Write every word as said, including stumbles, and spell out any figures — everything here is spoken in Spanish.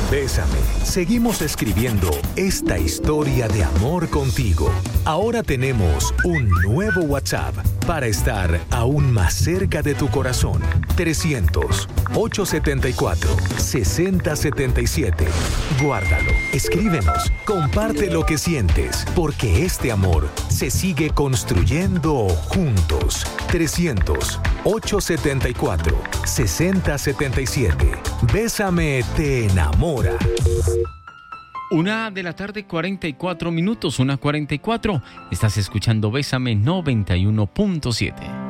Bésame, seguimos escribiendo esta historia de amor contigo. Ahora tenemos un nuevo WhatsApp para estar aún más cerca de tu corazón. trescientos, ochocientos setenta y cuatro, sesenta setenta y siete. Guárdalo, escríbenos, comparte lo que sientes, porque este amor se sigue construyendo juntos. trescientos, ochocientos setenta y cuatro, sesenta setenta y siete. Bésame te enamora. Una de la tarde, cuarenta y cuatro minutos, una cuarenta y cuatro. Estás escuchando Bésame noventa y uno punto siete.